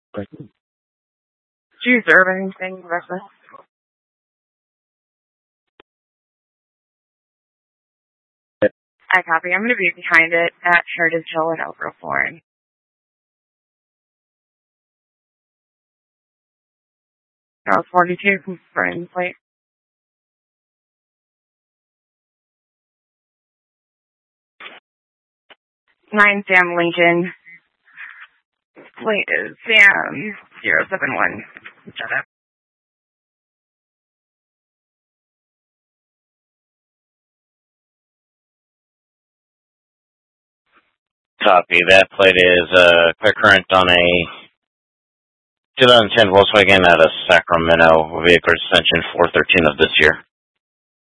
Do you serve anything, Russia? I copy. I'm going to be behind it at Heritage Hill and Elbro Flooring. 42 Burns Plate. 9 Sam Lincoln. Plate is Sam 071. Shut up. Copy. That plate is quick current on a 2010 Volkswagen out of Sacramento, vehicle extension 413 of this year.